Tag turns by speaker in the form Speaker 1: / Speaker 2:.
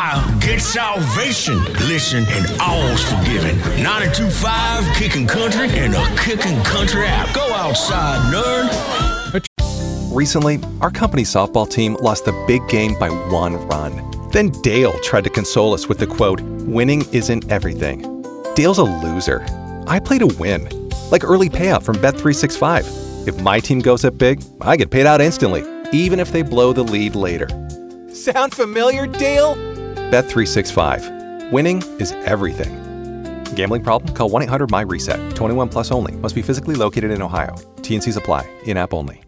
Speaker 1: fire, get salvation. Listen and all's forgiven. 92.5 Kicking Country and the Kicking Country app. Go outside, nerd.
Speaker 2: Recently, our company softball team lost the big game by 1 run. Then Dale tried to console us with the quote, "Winning isn't everything." Dale's a loser. I play to win. Like early payout from Bet365. If my team goes up big, I get paid out instantly, even if they blow the lead later. Sound familiar, Dale? Bet365. Winning is everything. Gambling problem? Call 1-800-MY-RESET. 21 plus only. Must be physically located in Ohio. T&Cs apply. In-app only.